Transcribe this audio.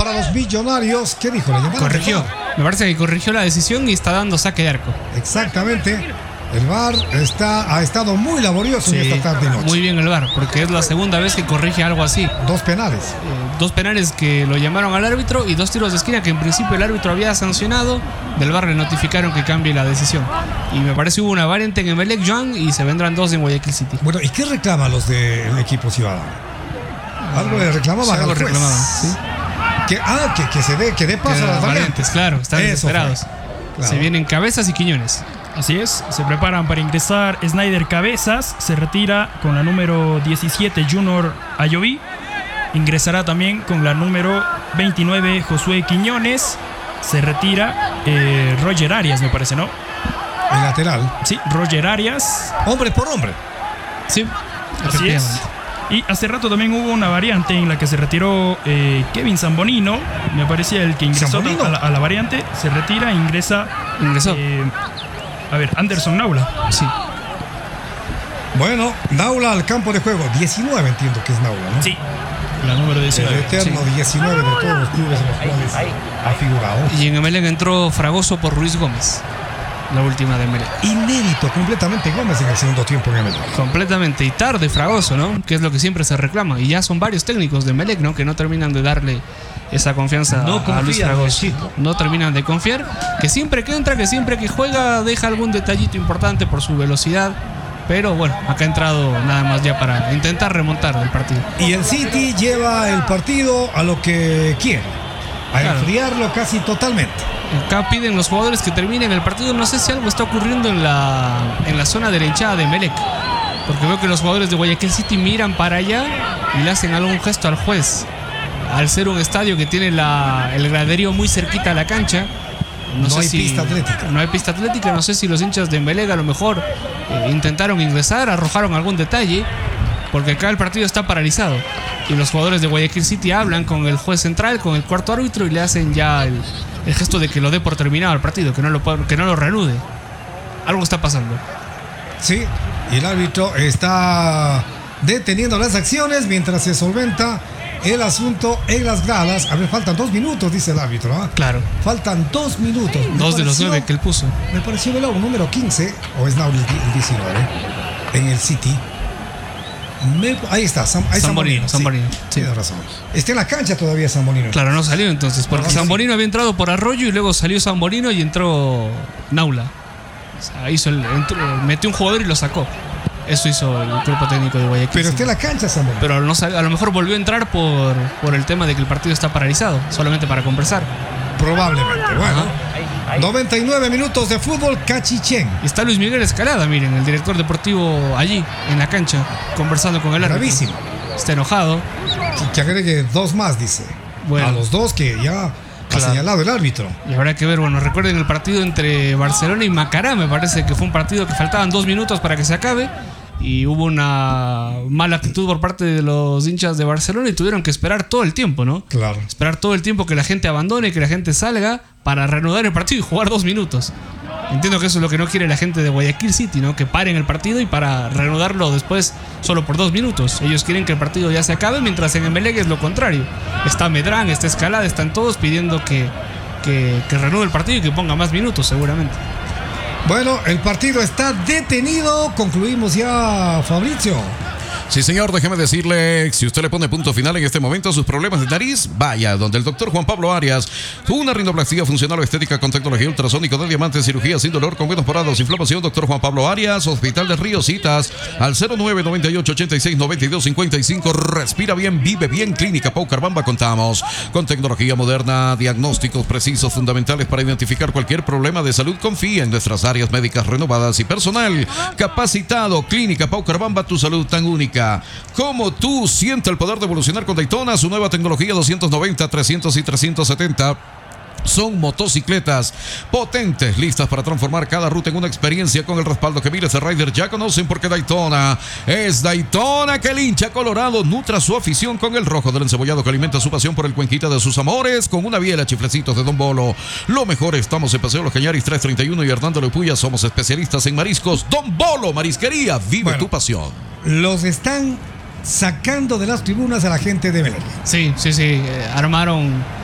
para los Millonarios. ¿Qué dijo? Corrigió. Me parece que corrigió la decisión y está dando saque de arco. Exactamente. El VAR ha estado muy laborioso en esta tarde y noche. Muy bien el VAR, porque es la segunda vez que corrige algo así. 2 penales. 2 penales que lo llamaron al árbitro y 2 tiros de esquina que en principio el árbitro había sancionado. Del VAR le notificaron que cambie la decisión. Y me parece hubo una variante en Emelec, Joan, y se vendrán 2 en Guayaquil City. Bueno, ¿y qué reclaman los del equipo ciudadano? Algo le reclamaban al juez. ¿Sí? Que dé paso a las variantes. Claro, están desesperados. Claro. Se vienen Cabezas y Quiñones. Así es, se preparan para ingresar Snyder Cabezas, se retira con la número 17 Junior Ayoví, ingresará también con la número 29 Josué Quiñones, se retira Roger Arias, me parece, ¿no? El lateral. Sí, Roger Arias. Hombre por hombre. Sí, así es. Y hace rato también hubo una variante en la que se retiró Kevin Zambonino, me parecía el que ingresó a la variante, se retira, ingresó. Anderson Naula. Sí. Bueno, Naula al campo de juego. 19 entiendo que es Naula, ¿no? Sí. La número 19. El eterno 19 de todos los clubes en los cuales ha figurado. Y en Emelec entró Fragoso por Ruiz Gómez. La última de Emelec. Inédito completamente Gómez en el segundo tiempo en Emelec. Completamente. Y tarde Fragoso, ¿no? Que es lo que siempre se reclama. Y ya son varios técnicos de Emelec, ¿no? Que no terminan de darle esa confianza a Luis Fragoso. No terminan de confiar. Que siempre que entra, que siempre que juega, deja algún detallito importante por su velocidad. Pero bueno, acá ha entrado nada más ya para intentar remontar el partido. Y el City lleva el partido a lo que quiere. A enfriarlo casi totalmente. Acá piden los jugadores que terminen el partido. No sé si algo está ocurriendo en la zona de la hinchada de Emelec, porque veo que los jugadores de Guayaquil City miran para allá y le hacen algún gesto al juez. Al ser un estadio que tiene el graderío muy cerquita a la cancha, no hay pista atlética. No hay pista atlética. No sé si los hinchas de Emelec a lo mejor intentaron ingresar, arrojaron algún detalle, porque acá el partido está paralizado. Y los jugadores de Guayaquil City hablan con el juez central, con el cuarto árbitro, y le hacen ya el gesto de que lo dé por terminado el partido, que no lo reanude. Algo está pasando. Sí, y el árbitro está deteniendo las acciones mientras se solventa el asunto en las gradas. A ver, faltan 2 minutos, dice el árbitro, ¿eh? Claro. Faltan 2 minutos. 2 de los 9 que él puso. Me pareció ver un número 15, o es Nauli el 19, en el City. Ahí está, Zambonino. Zambonino. Sí. Tiene razón. Está en la cancha todavía Zambonino. Claro, no salió entonces, porque Zambonino había entrado por Arroyo y luego salió Zambonino y entró Naula. O sea, metió un jugador y lo sacó. Eso hizo el cuerpo técnico de Guayaquil. Pero está en la cancha Zambonino. Pero a lo mejor volvió a entrar por el tema de que el partido está paralizado, solamente para conversar. Probablemente, bueno. 99 minutos de fútbol, Cachichén. Y está Luis Miguel Escalada, miren, el director deportivo allí, en la cancha, conversando con el árbitro. Bravísimo. Está enojado. Que agregue 2 más, dice. Bueno, a los 2 que ya ha señalado el árbitro. Y habrá que ver, bueno, recuerden el partido entre Barcelona y Macará, me parece que fue un partido que faltaban 2 minutos para que se acabe. Y hubo una mala actitud por parte de los hinchas de Barcelona y tuvieron que esperar todo el tiempo, ¿no? Claro. Esperar todo el tiempo que la gente abandone, que la gente salga para reanudar el partido y jugar 2 minutos. Entiendo que eso es lo que no quiere la gente de Guayaquil City, ¿no? Que paren el partido y para reanudarlo después solo por 2 minutos. Ellos quieren que el partido ya se acabe, mientras en Emelec es lo contrario. Está Medrán, está Escalada, están todos pidiendo que reanude el partido y que ponga más minutos, seguramente. Bueno, el partido está detenido. Concluimos ya, Fabricio. Sí, señor, déjeme decirle, si usted le pone punto final en este momento a sus problemas de nariz, vaya donde el doctor Juan Pablo Arias, una rinoplastia funcional o estética con tecnología ultrasónico de diamante, cirugía sin dolor, con buenos parados, inflamación. Doctor Juan Pablo Arias, Hospital de Río, citas al 0998-86-9255. Respira bien, vive bien. Clínica Paucarbamba, contamos con tecnología moderna, diagnósticos precisos, fundamentales para identificar cualquier problema de salud. Confía en nuestras áreas médicas renovadas y personal capacitado. Clínica Paucarbamba, tu salud tan única como tú. Siente el poder de evolucionar con Daytona, su nueva tecnología 290, 300 y 370. Son motocicletas potentes, listas para transformar cada ruta en una experiencia, con el respaldo que miles de riders ya conocen, porque Daytona es Daytona, que el hincha colorado nutra su afición con el rojo del encebollado que alimenta su pasión por el Cuenquita de sus amores, con una biela chiflecitos de Don Bolo. Lo mejor, estamos en Paseo Los Cañaris 331 y Hernando Lepuya. Somos especialistas en mariscos. Don Bolo Marisquería, vive tu pasión. Los están sacando de las tribunas a la gente de Emelec. Sí, armaron